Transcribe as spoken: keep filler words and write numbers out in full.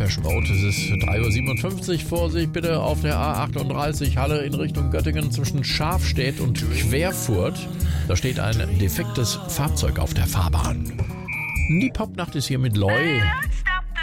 Depeche Mode. Es ist drei Uhr siebenundfünfzig. Vorsicht bitte auf der A achtunddreißig Halle in Richtung Göttingen zwischen Schafstedt und Querfurt. Da steht ein defektes Fahrzeug auf der Fahrbahn. Die Popnacht ist hier mit Loy.